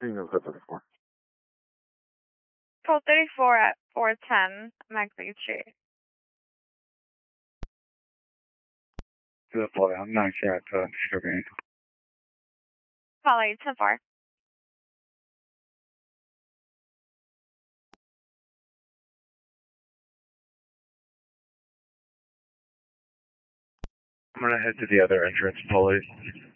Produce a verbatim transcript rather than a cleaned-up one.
Signal code thirty-four. Code thirty-four at four ten, Magview Street. 自保良南线的这边。 Polly, ten four. I'm gonna head to the other entrance, Polly.